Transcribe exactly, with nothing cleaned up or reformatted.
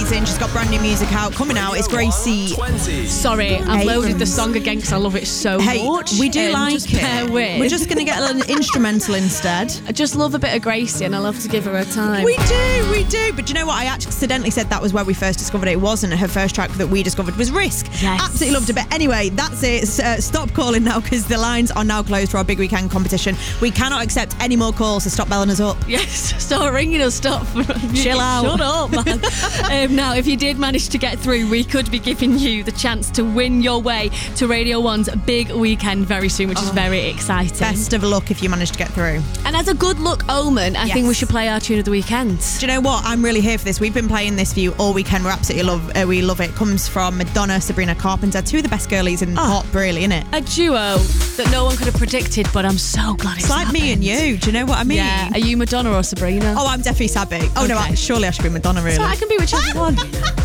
amazing. She's got brand new music out, coming out. It's Gracie. Sorry, I've Abrams. loaded the song again because I love it so hey, much. we do Um, like just it. bear with. We're just going to get an instrumental instead. I just love a bit of Gracie and I love to give her a time. We do, we do. But do you know what? I accidentally said that was where we first discovered it. It wasn't. Her first track that we discovered was Risk. Yes. Absolutely loved it. But anyway, that's it. Uh, stop calling now because the lines are now closed for our big weekend competition. We cannot accept any more calls, so stop belling us up. Yes, stop ringing us, stop. Chill out. Shut up, man. um, now, if you did manage to get through, we could be giving you the chance to win your way to Radio one's big weekend very soon, which oh, is very exciting. Best of luck if you manage to get through. And as a good luck omen, I yes. think we should play our tune of the weekend. Do you know what? I'm really here for this. We've been playing this for you all weekend. We're absolutely love. Uh, we love it. It comes from Madonna, Sabrina Carpenter, two of the best girlies in oh, pop, really, isn't it? A duo that no one could have predicted, but I'm so glad it's It's like happened. me and you. Do you know what I mean? Yeah. Are you Madonna or Sabrina? Oh, I'm definitely Sabi. Oh, okay. no, surely I should be Madonna, really. So I can be whichever one.